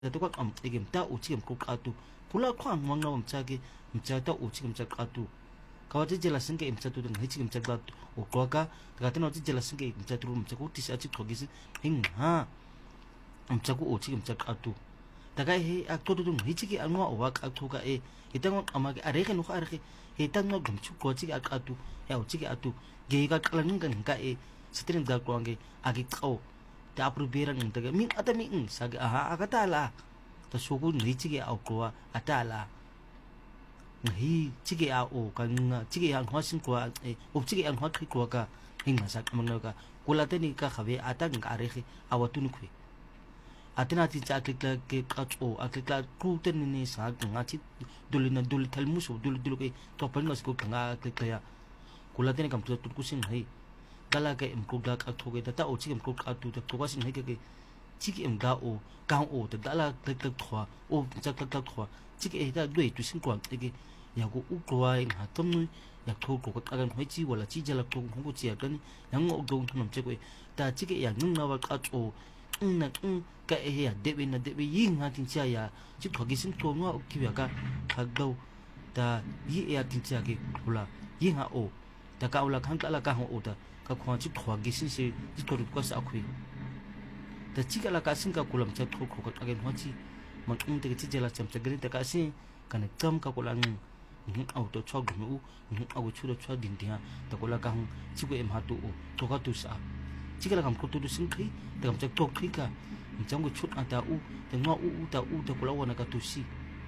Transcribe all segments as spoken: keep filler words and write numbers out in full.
to ka am egem ta u chigem ko qatu kula khwang mang na mcha ke mcha ta u chigem cha qatu kawati jela singe imcha tu ding hichigem cha qatu o ko ka ta no jela singe imcha tu mcha ko ti sa chi thogisi hing ha mcha ko u chigem cha qatu ta ga he ak to tu hichigi anwa o wa ka tu ka e itang ama ke are ke no are ke itang no gum chu ko chigi ak atu ya u chigi atu ge ga kalang ngan ka e sitrin da ko nge agi qau ta apruberan ng taga min ata min sag aha agatala ta sugu ni chige au ko atala ngi chige a o kan chige ang hosin ko e o chige ang hot ko ka hinga sak mangno ka kula te ni ka khabe ata ng are khi awatu ni khwe atina ti cha klik la ke ka o aklik la ku te ni sa nga chi dulina dul thal musu dul dul ke to pal nos ko nga klik ya kula te ni kam tu ku sin hai kala ke em ko ga ka thoge ta o chi em ko ka tu ta ko sin he ke ke chi ke em ga o ka o ta dala ke ke thwa o cha ka ka thwa chi ke ta dui tu sin ko te ke ya ko u ko ai ha tom nu ya tho ko ka ga hoi chi wala chi jala ko ko chi ya kan yang o go thum che ko ta chi ke ya nung na wa ka o na ka e ya de be na de be yin ha tin cha ya chi ko gi sin to no o ki ya ka ka go ta yi ya tin cha ke kula yin ha o ta ka ula khang ta la ka ho o ta ka khwa chi thwa gi sin se chi to ko sa khwi ta chi ka la ka sin ka kulam cha tho ko ka gen ho chi man um te chi jela cham cha gri ta ka sin ka ne kam ka kulang ng au to chog nu ng au chu do chwa din dia ta kula ka chi ko em ha tu o to ka tu sa chi ka la kam ko tu sin khi ta kam cha to khi ka cham ko chut ata u ta ngo u u ta u ta kula wona ka tu si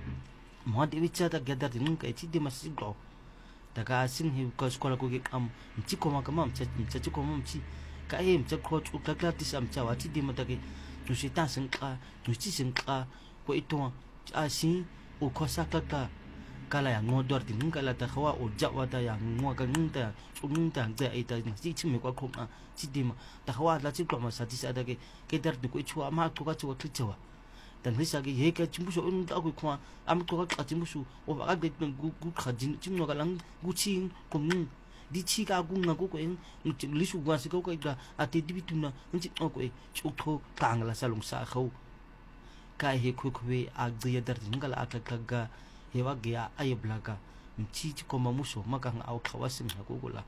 mo de wi cha ta ga da din ka chi de ma si go daga sin hi ko skola ko ge am chi ko ma ka mam cha chi ko mam chi ka e mcha ko chu ka ka ti sam cha wa ti di ma ta ke tu si ta sin ka tu chi sin ka ko ito a sin o ko sa ka ka kala ya ngo dor ti nung kala ta khawa o ja wa ta ya ngo ka nung ta chu nung ta ta ai ta chi chi me ko ko ma chi di ma ta khawa la chi ko ma sa ti sa da ke ke dar du ko chu ma ko ka chu ko chi wa dan hisa ge ye ka chimbu so un ta ko kwa am ko ka chimbu su o ba ga gu gu kha jin chim no ga lang gu chi ko ng di chi ka gu na ko ko en li su gwa si ko ko ga ati di bitu na un chi ko e chu tho ka ngala sa long sa kho ka he ko ko we a ge ya dar din ga la ka ka ga he wa ge a ay blaga chi chi ko ma mu so ma ka au kha wa sim ha ko ko la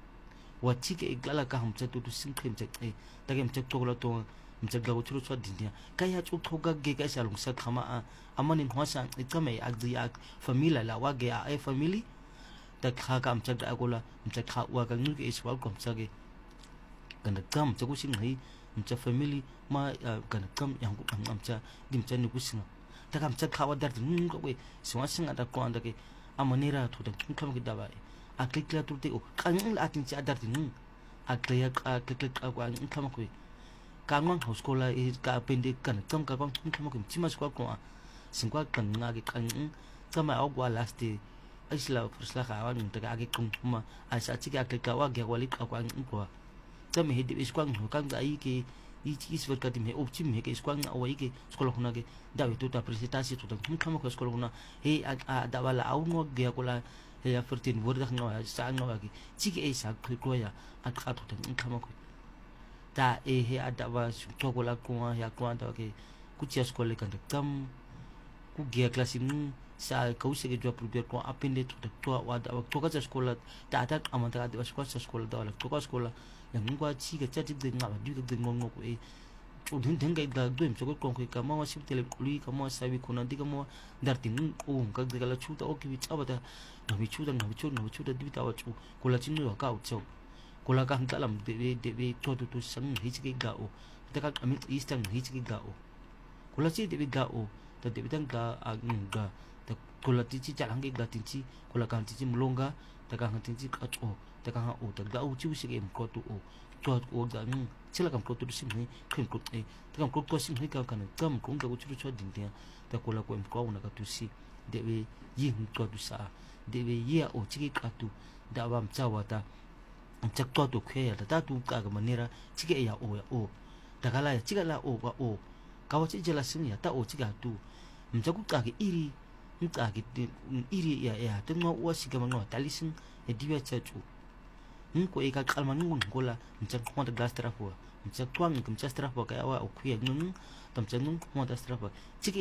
wa chi ke igla ka ham cha tu tu sim khem cha e ta ge m cha to la to mcha ga uchuru chwa dindia kaya chu thoga ge ka salung sa khama a amanin hwasa ikame agdi ak family la wa ge a ai family ta kha ka mcha ga gola mcha kha wa ga ngi ke iswa kom cha ge kan kam cha ku sing hai mcha family ma kan kam yang ku am cha dim cha ni ku sing ta kam cha kha wa dar din ko we swa sing ada ko anda ke amanira thu da kam ge da ba a klik la tu te o kan la tin cha dar din a klik a klik a wa kam ko kangang hoskola e ka pende kan kam ka kam kam kam chima skwa ko singwa kan nga ge kan kama ogwa last isla forsla ka wa nta ga ge kum ma asa chi ga ka wa ge wali ka kwa ko tame hedi iskwa ngo kan ga i ke i chi is ka tim he op chim he ke iskwa nga wa i ke skola khuna ge da we to ta presentasi to kam kam ko skola khuna he a da wala au ngo ge ko la he ya fortin word nga sa nga ge chi ke isa ko ya at ka to kam ko ta e he ada wa to ko la ko ya ko ta ke ku chi skola kan kam ku ge klasi mu sa ko se ge jo pro ko apende to to wa da to ka skola ta ta amanta da skola skola da la to ka skola yang ngwa chi ge cha ti de nga du de ngo ko e chu din den ga da do im so ko ko ka ma wa sip tele kuli ka ma sa bi ko na di ka ma dar tin o ka de la chu ta o ki bi cha ba da no bi chu da no bi chu no chu da di ta wa chu ko la chin no ka o chu kula ka hanta lam de de de to to to sang hi chi ga o ta ka ami eastern hi chi ga o kula chi de ga o ta de tang ga a ga ta kula ti chi cha lang ga tin chi kula ka ti chi mulonga ta ka tin chi ka o ta ka o ta ga o chi u si ge ko to o to o ga ni chi la kam ko to sim ni khem ko e ta kam ko ko sim ni ka ka na kam ko ga u chi cho din dia ta kula ko em ko na ka tu si de we yi ko tu sa de we ye o chi ka tu da bam cha wa ta chắc to tu khe ya ta tu ka ga manera chike ya o ya o ta kala ya chika la o ga o ka wa chi jela sin ya ta o chika tu mcha ku ka ge iri mcha ge iri ya ya ta ngo wa si ga ma ngo ta lisin e diwa cha chu ng ko ika kalman ng ngola mcha kwanta gas trafo mcha twang mcha strafo ka awa okhuya ng tam cha ng kwanta strafo chiki